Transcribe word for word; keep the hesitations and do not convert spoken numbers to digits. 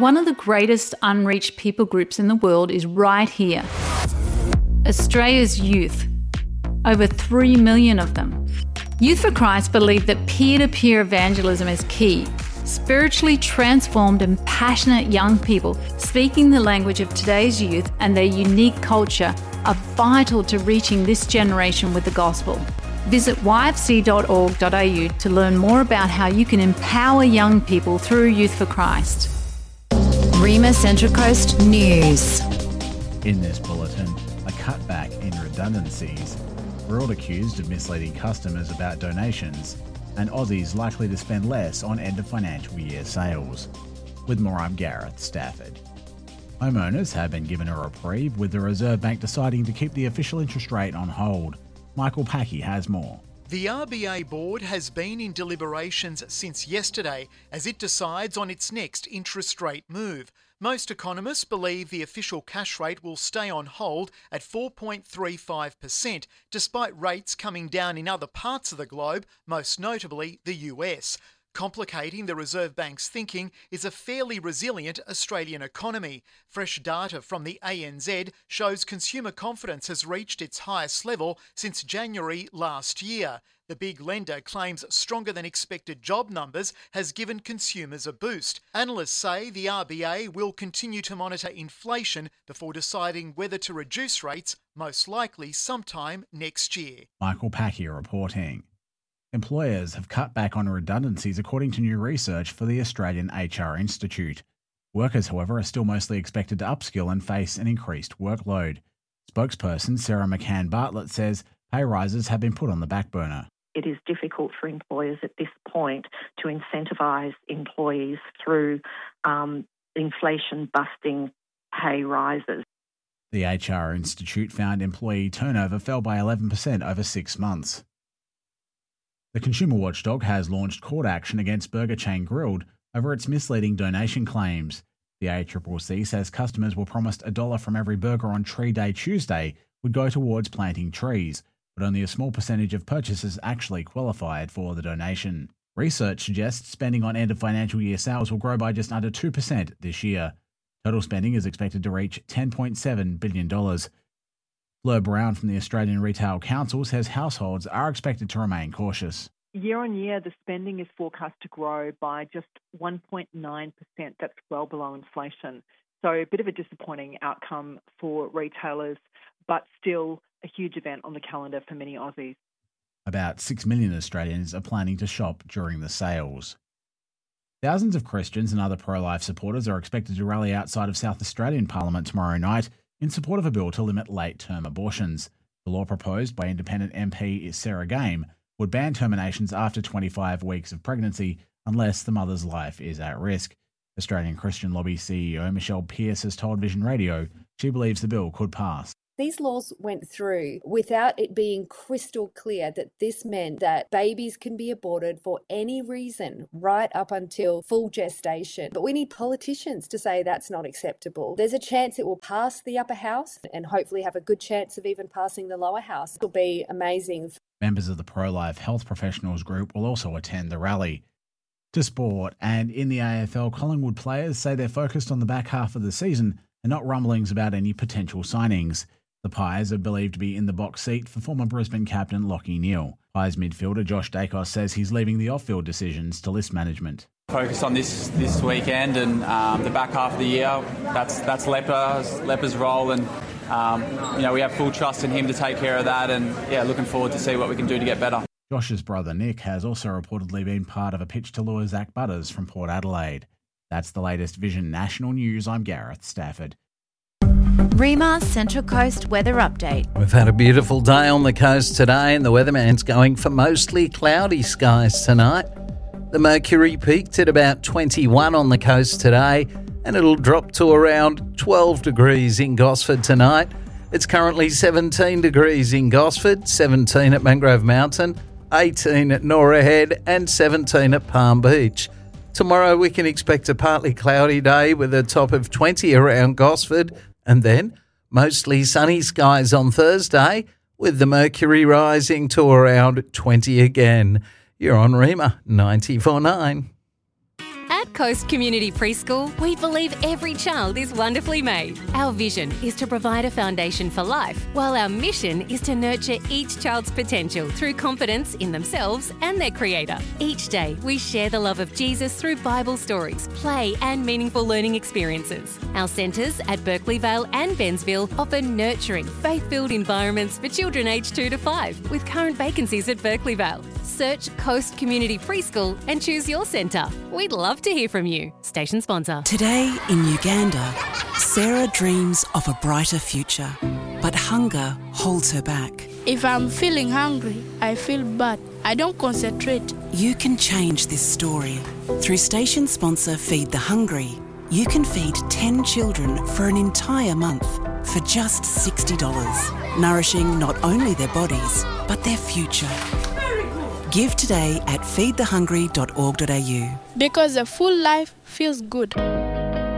one of the greatest unreached people groups in the world is right here. Australia's youth. Over three million of them. Youth for Christ believe that peer-to-peer evangelism is key. Spiritually transformed and passionate young people speaking the language of today's youth and their unique culture are vital to reaching this generation with the gospel. Visit y f c dot org dot a u to learn more about how you can empower young people through Youth for Christ. Rima Central Coast News. In this bulletin, a cutback in redundancies, World accused of misleading customers about donations, and Aussies likely to spend less on end of financial year sales. With more, I'm Gareth Stafford. Homeowners have been given a reprieve, with the Reserve Bank deciding to keep the official interest rate on hold. Michael Packey has more. The R B A board has been in deliberations since yesterday as it decides on its next interest rate move. Most economists believe the official cash rate will stay on hold at four point three five percent, despite rates coming down in other parts of the globe, most notably the U S. Complicating the Reserve Bank's thinking is a fairly resilient Australian economy. Fresh data from the A N Z shows consumer confidence has reached its highest level since January last year. The big lender claims stronger than expected job numbers has given consumers a boost. Analysts say the R B A will continue to monitor inflation before deciding whether to reduce rates, most likely sometime next year. Michael Packey reporting. Employers have cut back on redundancies according to new research for the Australian H R Institute. Workers, however, are still mostly expected to upskill and face an increased workload. Spokesperson Sarah McCann Bartlett says pay rises have been put on the back burner. It is difficult for employers at this point to incentivise employees through um, inflation-busting pay rises. The H R Institute found employee turnover fell by eleven percent over six months. The consumer watchdog has launched court action against burger chain Grilled over its misleading donation claims. The A C C C says customers were promised a dollar from every burger on Tree Day Tuesday would go towards planting trees, but only a small percentage of purchases actually qualified for the donation. Research suggests spending on end of financial year sales will grow by just under two percent this year. Total spending is expected to reach ten point seven billion dollars. Fleur Brown from the Australian Retail Council says households are expected to remain cautious. Year on year, the spending is forecast to grow by just one point nine percent. That's well below inflation. So a bit of a disappointing outcome for retailers, but still a huge event on the calendar for many Aussies. About six million Australians are planning to shop during the sales. Thousands of Christians and other pro-life supporters are expected to rally outside of South Australian Parliament tomorrow night in support of a bill to limit late-term abortions. The law proposed by Independent M P Sarah Game would ban terminations after twenty-five weeks of pregnancy unless the mother's life is at risk. Australian Christian Lobby C E O Michelle Pearce has told Vision Radio she believes the bill could pass. These laws went through without it being crystal clear that this meant that babies can be aborted for any reason right up until full gestation. But we need politicians to say that's not acceptable. There's a chance it will pass the upper house and hopefully have a good chance of even passing the lower house. It'll be amazing. Members of the pro-life health professionals group will also attend the rally. To sport, and in the A F L, Collingwood players say they're focused on the back half of the season and not rumblings about any potential signings. The Pies are believed to be in the box seat for former Brisbane captain Lachie Neale. Pies midfielder Josh Dacos says he's leaving the off-field decisions to list management. Focus on this this weekend and um, the back half of the year. That's that's Leper's Leper's role, and um, you know we have full trust in him to take care of that. And yeah, looking forward to see what we can do to get better. Josh's brother Nick has also reportedly been part of a pitch to lure Zach Butters from Port Adelaide. That's the latest Vision National News. I'm Gareth Stafford. Rima Central Coast weather update. We've had a beautiful day on the coast today, and the weatherman's going for mostly cloudy skies tonight. The mercury peaked at about twenty-one on the coast today, and it'll drop to around twelve degrees in Gosford tonight. It's currently seventeen degrees in Gosford, seventeen at Mangrove Mountain, eighteen at Norah Head, and seventeen at Palm Beach. Tomorrow we can expect a partly cloudy day with a top of twenty around Gosford, and then mostly sunny skies on Thursday, with the mercury rising to around twenty again. You're on Rima ninety-four point nine. At Coast Community Preschool, we believe every child is wonderfully made. Our vision is to provide a foundation for life, while our mission is to nurture each child's potential through confidence in themselves and their Creator. Each day, we share the love of Jesus through Bible stories, play and meaningful learning experiences. Our centres at Berkeley Vale and Bensville offer nurturing, faith-filled environments for children aged two to five, with current vacancies at Berkeley Vale. Search Coast Community Preschool and choose your centre. We'd love to hear from you. Station sponsor. Today in Uganda, Sarah dreams of a brighter future, but hunger holds her back. If I'm feeling hungry, I feel bad. I don't concentrate. You can change this story. Through station sponsor Feed the Hungry, you can feed ten children for an entire month for just sixty dollars, nourishing not only their bodies, but their future. Give today at feed the hungry dot org dot a u. Because a full life feels good.